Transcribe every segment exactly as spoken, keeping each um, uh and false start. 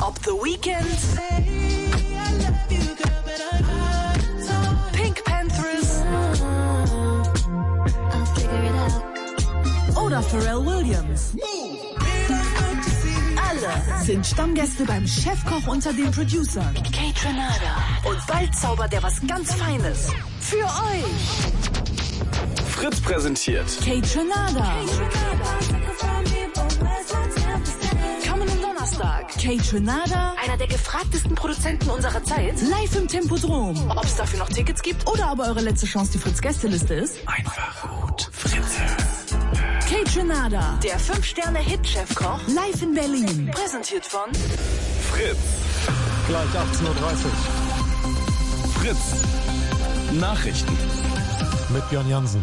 Ob The Weeknd, Pink Panthers oder Pharrell Williams. Alle sind Stammgäste beim Chefkoch unter den Producern, Kate Renata. Und bald zaubert er was ganz Feines für euch. Fritz präsentiert Kate Renata. Kommenden Donnerstag. Kate Renata, einer der gefragtesten Produzenten unserer Zeit, live im Tempodrom. Ob es dafür noch Tickets gibt oder ob eure letzte Chance die Fritz-Gästeliste ist? einfach gut. Fritze. Kate Renata, der fünf Sterne Hit-Chefkoch, live in Berlin. Präsentiert von Fritz. Gleich achtzehn Uhr dreißig. Fritz. Nachrichten. Mit Björn Jansen.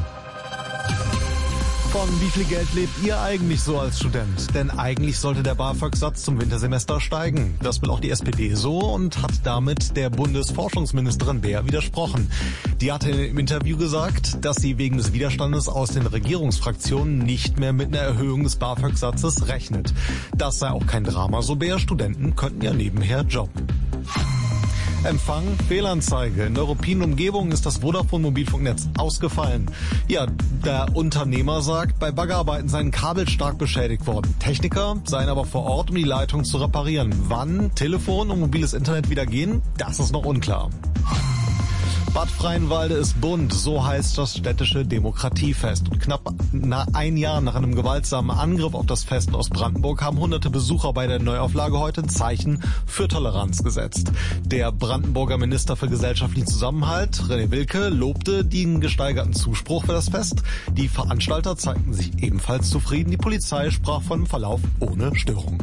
Von wie viel Geld lebt ihr eigentlich so als Student? Denn eigentlich sollte der BAföG-Satz zum Wintersemester steigen. Das will auch die S P D so und hat damit der Bundesforschungsministerin Beer widersprochen. Die hatte im Interview gesagt, dass sie wegen des Widerstandes aus den Regierungsfraktionen nicht mehr mit einer Erhöhung des BAföG-Satzes rechnet. Das sei auch kein Drama, so Beer. Studenten könnten ja nebenher jobben. Empfang, Fehlanzeige. In der europäischen Umgebung ist das Vodafone-Mobilfunknetz ausgefallen. Ja, der Unternehmer sagt, bei Baggerarbeiten seien Kabel stark beschädigt worden. Techniker seien aber vor Ort, um die Leitung zu reparieren. Wann Telefon und mobiles Internet wieder gehen, das ist noch unklar. Bad Freienwalde ist bunt, so heißt das städtische Demokratiefest. Und knapp na ein Jahr nach einem gewaltsamen Angriff auf das Fest in Ostbrandenburg haben hunderte Besucher bei der Neuauflage heute ein Zeichen für Toleranz gesetzt. Der Brandenburger Minister für gesellschaftlichen Zusammenhalt, René Wilke, lobte den gesteigerten Zuspruch für das Fest. Die Veranstalter zeigten sich ebenfalls zufrieden. Die Polizei sprach von einem Verlauf ohne Störung.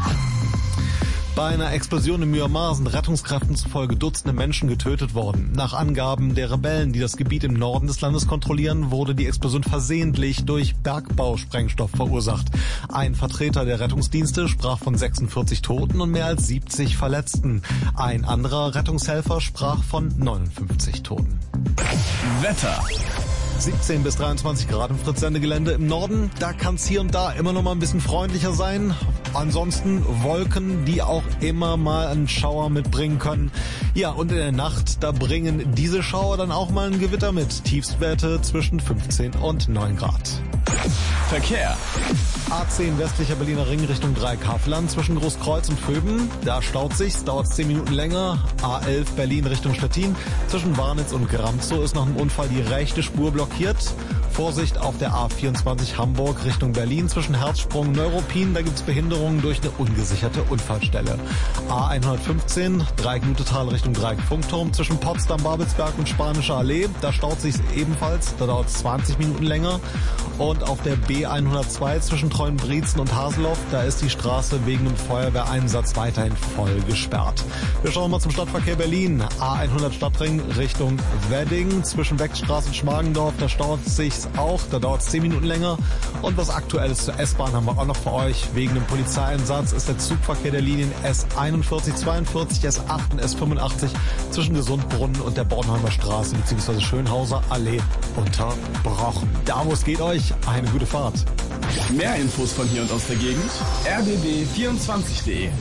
Bei einer Explosion in Myanmar sind Rettungskräften zufolge Dutzende Menschen getötet worden. Nach Angaben der Rebellen, die das Gebiet im Norden des Landes kontrollieren, wurde die Explosion versehentlich durch Bergbausprengstoff verursacht. Ein Vertreter der Rettungsdienste sprach von sechsundvierzig Toten und mehr als siebzig Verletzten. Ein anderer Rettungshelfer sprach von neunundfünfzig Toten. Wetter. siebzehn bis dreiundzwanzig Grad im Fritz-Sendegelände. Im Norden, da kann es hier und da immer noch mal ein bisschen freundlicher sein. Ansonsten Wolken, die auch immer mal einen Schauer mitbringen können. Ja, und in der Nacht, da bringen diese Schauer dann auch mal ein Gewitter mit. Tiefstwerte zwischen fünfzehn und neun Grad. Verkehr. A zehn westlicher Berliner Ring Richtung Dreieckhavelland zwischen Großkreuz und Vöben. Da staut sich's, dauert zehn Minuten länger. A elf Berlin Richtung Stettin. Zwischen Warnitz und Gramzow ist nach einem Unfall die rechte Spur blockiert. Vorsicht auf der A vierundzwanzig Hamburg Richtung Berlin zwischen Herzsprung und Neuruppin. Da gibt's Behinderungen durch eine ungesicherte Unfallstelle. A hundertfünfzehn Dreieck-Nutetal Richtung Dreieck-Funkturm zwischen Potsdam, Babelsberg und Spanischer Allee. Da staut sich's ebenfalls. Da dauert zwanzig Minuten länger. Und auf der B hundertzwei zwischen Treuenbrietzen und Haseloff, da ist die Straße wegen einem Feuerwehreinsatz weiterhin voll gesperrt. Wir schauen mal zum Stadtverkehr Berlin. A hundert Stadtring Richtung Wedding zwischen Beckstraße und Schmargendorf. Da staut sich's auch. Da dauert es zehn Minuten länger. Und was Aktuelles zur S-Bahn haben wir auch noch für euch. Wegen dem Polizeieinsatz ist der Zugverkehr der Linien S einundvierzig, zweiundvierzig, S acht und S fünfundachtzig zwischen Gesundbrunnen und der Bornholmer Straße bzw. Schönhauser Allee unterbrochen. Da, wo es geht euch, eine gute Fahrt. Mehr Infos von hier und aus der Gegend. r b b vierundzwanzig punkt de.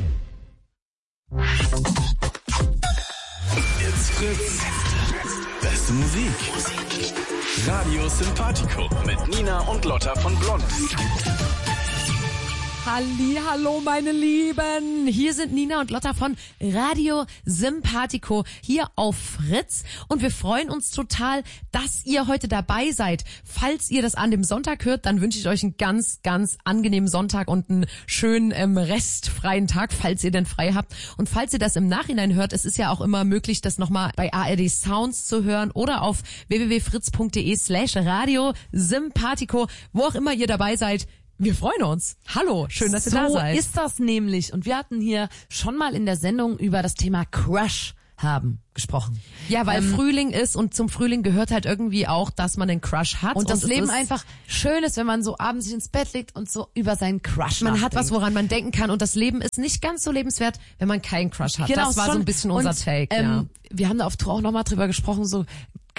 It's Fritz. Beste Musik. Radio Sympathico mit Nina und Lotta von Blond. Halli, hallo meine Lieben, hier sind Nina und Lotta von Radio Sympathico hier auf Fritz und wir freuen uns total, dass ihr heute dabei seid. Falls ihr das an dem Sonntag hört, dann wünsche ich euch einen ganz, ganz angenehmen Sonntag und einen schönen ähm, restfreien Tag, falls ihr denn frei habt. Und falls ihr das im Nachhinein hört, es ist ja auch immer möglich, das nochmal bei A R D Sounds zu hören oder auf w w w punkt fritz punkt de slash Radio Sympathico, wo auch immer ihr dabei seid. Wir freuen uns. Hallo, schön, dass ihr so da seid. So ist das nämlich. Und wir hatten hier schon mal in der Sendung über das Thema Crush haben gesprochen. Ja, weil ähm, Frühling ist und zum Frühling gehört halt irgendwie auch, dass man einen Crush hat. Und, und das Leben ist einfach schön ist, wenn man so abends sich ins Bett legt und so über seinen Crush Man nachdenkt. hat was, woran man denken kann und das Leben ist nicht ganz so lebenswert, wenn man keinen Crush hat. Genau, das war schon. so ein bisschen unser und, Take. Ähm, ja. Wir haben da auf Tour auch nochmal drüber gesprochen, so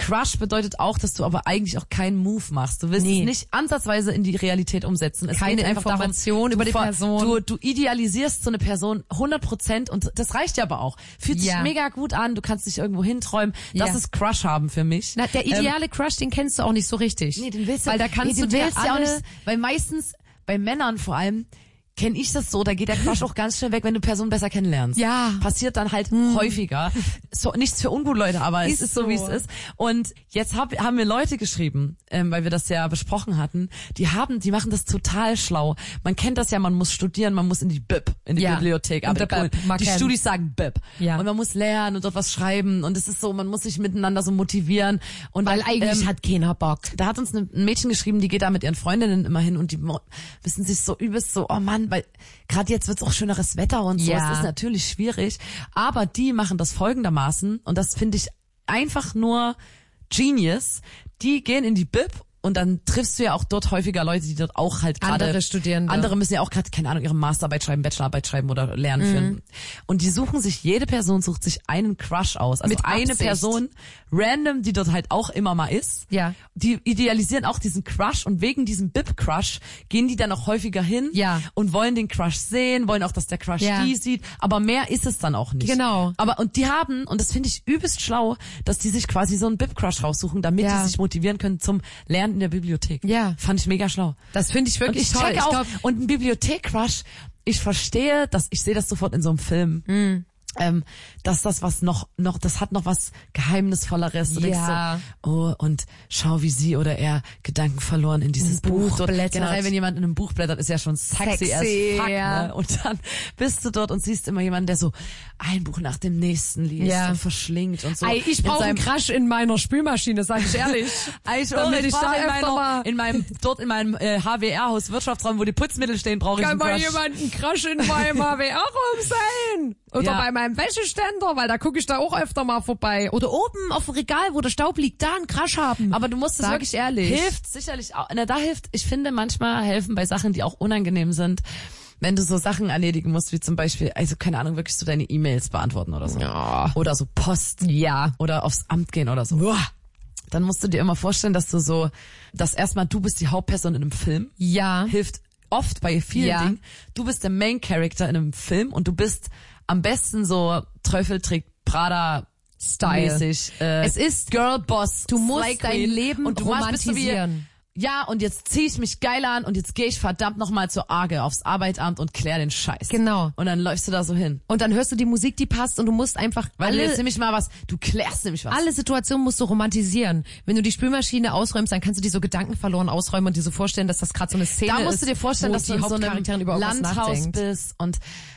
Crush bedeutet auch, dass du aber eigentlich auch keinen Move machst. Du willst Nee. es nicht ansatzweise in die Realität umsetzen. Es Keine geht einfach Information darum, über die du, ver- Person. Du, du idealisierst so eine Person hundert Prozent und das reicht ja aber auch. Fühlt Ja. sich mega gut an, du kannst dich irgendwo hinträumen. Das Ja. ist Crush haben für mich. Na, der ideale Crush, den kennst du auch nicht so richtig. Nee, den willst du, Weil da kannst nee, du den dir willst du ja auch alle, nicht, weil meistens bei Männern vor allem kenne ich das so, da geht der Crush auch ganz schnell weg, wenn du Personen besser kennenlernst. Ja. Passiert dann halt häufiger. So, nichts für Ungut-Leute, aber es Ist ist so, so. wie es ist. Und jetzt hab, haben mir Leute geschrieben, ähm, weil wir das ja besprochen hatten, die haben, die machen das total schlau. Man kennt das ja, man muss studieren, man muss in die B I B, in die Ja. Bibliothek. In Aber der die, B I B, man die kennt's. Studis sagen B I B. Ja. Und man muss lernen und dort was schreiben. Und es ist so, man muss sich miteinander so motivieren. Und weil eigentlich ähm, hat keiner Bock. da hat uns ein Mädchen geschrieben, die geht da mit ihren Freundinnen immer hin und die mo- wissen sich so übelst so, oh Mann, weil gerade jetzt wird's auch schöneres Wetter und so. Ja. Es ist natürlich schwierig, aber die machen das folgendermaßen und das finde ich einfach nur genius. Die gehen in die B I B und dann triffst du ja auch dort häufiger Leute, die dort auch halt gerade... Andere Studierende. Andere müssen ja auch gerade, keine Ahnung, ihre Masterarbeit schreiben, Bachelorarbeit schreiben oder lernen Mhm. führen. Und die suchen sich, jede Person sucht sich einen Crush aus. Also Mit eine Absicht. Person, random, die dort halt auch immer mal ist. Ja. Die idealisieren auch diesen Crush und wegen diesem B I B-Crush gehen die dann auch häufiger hin Ja. und wollen den Crush sehen, wollen auch, dass der Crush Ja. die sieht, aber mehr ist es dann auch nicht. Genau. Aber und die haben, und das finde ich übelst schlau, dass die sich quasi so einen B I B-Crush raussuchen, damit Ja. sie sich motivieren können zum Lernen in der Bibliothek. Ja. Fand ich mega schlau. Das finde ich Und wirklich ich toll. checke auch, glaub, und ein Bibliothek-Crush, ich verstehe, dass ich sehe das sofort in so einem Film. Hm. Ähm, dass das was noch, noch, das hat noch was Geheimnisvolleres. Du Ja. denkst so, oh, und schau, wie sie oder er Gedanken verloren in dieses Ein Buch Buch. Dort, blättert. generell, wenn jemand in einem Buch blättert, ist ja schon sexy, Sexy, as fuck, ja. ne? Und dann bist du dort und siehst immer jemanden, der so ein Buch nach dem nächsten liest Ja. und verschlingt und so. Ey, ich In brauche einen seinem- Crash in meiner Spülmaschine, sag ich ehrlich. Ich, Damit ich brauche da in, öfter mal- meiner, in meinem, dort in meinem äh, H W R-Haus, Wirtschaftsraum, wo die Putzmittel stehen, brauche ich Kann einen mal Crush. jemand einen Crash in meinem H W R-Raum sein? Oder Ja. bei meinem Wäscheständer, weil da gucke ich da auch öfter mal vorbei. Oder oben auf dem Regal, wo der Staub liegt, da einen Crash haben. Aber du musst es Sag wirklich ich ehrlich. Hilft sicherlich auch. Na, da hilft, ich finde manchmal helfen bei Sachen, die auch unangenehm sind, wenn du so Sachen erledigen musst, wie zum Beispiel, also keine Ahnung, wirklich so deine E-Mails beantworten oder so. Ja. Oder so Post. Ja. Oder aufs Amt gehen oder so. Boah. Dann musst du dir immer vorstellen, dass du so, dass erstmal du bist die Hauptperson in einem Film. Ja. Hilft oft bei vielen Ja. Dingen. Du bist der Main Character in einem Film und du bist am besten so Teufel trägt Prada Style. mäßig. Äh, Es ist- Girlboss. du musst Slay dein Queen. Leben und du machst- bist so wie- romantisieren. Ja, und jetzt zieh ich mich geil an und jetzt gehe ich verdammt nochmal zur Arge aufs Arbeitsamt und klär den Scheiß. Genau. Und dann läufst du da so hin. Und dann hörst du die Musik, die passt und du musst einfach Weil du jetzt alle, nämlich mal was, du klärst nämlich was. alle Situationen musst du romantisieren. Wenn du die Spülmaschine ausräumst, dann kannst du die so gedankenverloren ausräumen und dir so vorstellen, dass das gerade so eine Szene ist. Da musst du dir vorstellen, wo dass du die in so einem Hauptcharakterin über irgendwas Landhaus nachdenkt. bist und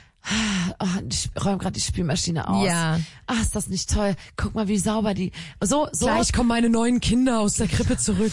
oh, ich räume gerade die Spülmaschine aus. Ja. Ach, ist das nicht toll? Guck mal, wie sauber die. So, so. Gleich kommen meine neuen Kinder aus der Krippe zurück.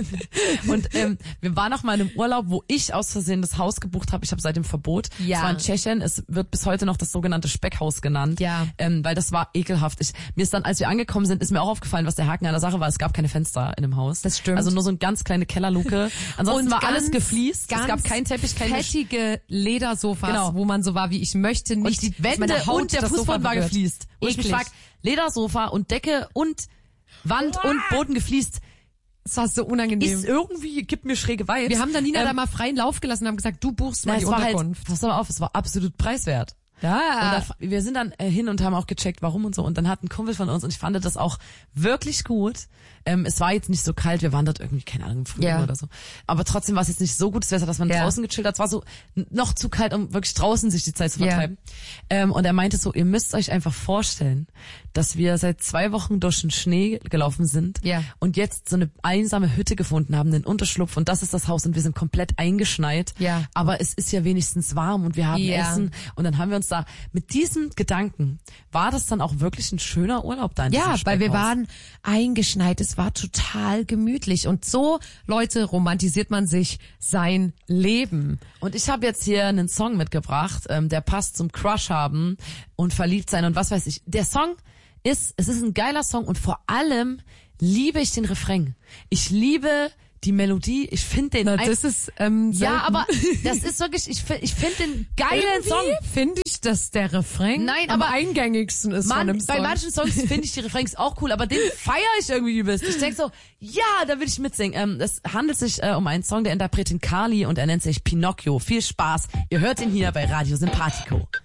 Und ähm, wir waren auch mal in einem Urlaub, wo ich aus Versehen das Haus gebucht habe. Ich habe seitdem Verbot. Ja. Es war in Tschechien. Es wird bis heute noch das sogenannte Speckhaus genannt. Ja. Ähm, weil das war ekelhaft. Ich, mir ist dann, als wir angekommen sind, ist mir auch aufgefallen, was der Haken an der Sache war. Es gab keine Fenster in dem Haus. Das stimmt. Also nur so eine ganz kleine Kellerluke. Ansonsten Und war ganz, alles gefliest. Es ganz gab keinen Teppich, keine fettige Ledersofas, Genau. wo man so war, wie ich möchte nicht. Und die dass meine Wände Haut und der das Sofa Fußboden war berührt. gefliest. Wo ich mich Eklig. frag, Ledersofa und Decke und Wand und Boden gefliest. Das war so unangenehm. Ist irgendwie, gibt mir schräge Vibes. Wir haben dann Nina Ähm, da mal freien Lauf gelassen und haben gesagt, du buchst mal na, die es war halt, Unterkunft. pass mal auf, es war absolut preiswert. Ja. Und da, wir sind dann äh, hin und haben auch gecheckt, warum und so. Und dann hat ein Kumpel von uns, und ich fand das auch wirklich gut. Ähm, es war jetzt nicht so kalt, wir waren dort irgendwie, keine Ahnung, im Frühling Ja. oder so. Aber trotzdem war es jetzt nicht so gutes Wetter, dass man Ja. draußen gechillt hat. Es war so n- noch zu kalt, um wirklich draußen sich die Zeit zu Ja. vertreiben. Ähm, und er meinte so, ihr müsst euch einfach vorstellen, dass wir seit zwei Wochen durch den Schnee gelaufen sind Ja. und jetzt so eine einsame Hütte gefunden haben, den Unterschlupf, und das ist das Haus und wir sind komplett eingeschneit. Ja. Aber es ist ja wenigstens warm und wir haben Ja. Essen. Und dann haben wir uns da, mit diesem Gedanken, war das dann auch wirklich ein schöner Urlaub da in Ja, diesem weil wir Speckhaus. waren eingeschneit, es war total gemütlich und so, Leute, romantisiert man sich sein Leben. Und ich habe jetzt hier einen Song mitgebracht, ähm, der passt zum Crush haben und verliebt sein und was weiß ich. Der Song ist, es ist ein geiler Song und vor allem liebe ich den Refrain. Ich liebe die Melodie, ich finde den Na, ein- das ist, ähm, ja, selten. aber das ist wirklich, ich finde ich find den geilen Irgendwie Song. finde ich, dass der Refrain Nein, am aber- eingängigsten ist von Mann, dem Song. bei manchen Songs finde ich die Refrains auch cool, aber den feiere ich irgendwie übelst. Ich denk so, ja, da will ich mitsingen. Ähm, es handelt sich äh, um einen Song der Interpretin Kali und er nennt sich Pinocchio. Viel Spaß. Ihr hört ihn hier bei Radio Sympathico.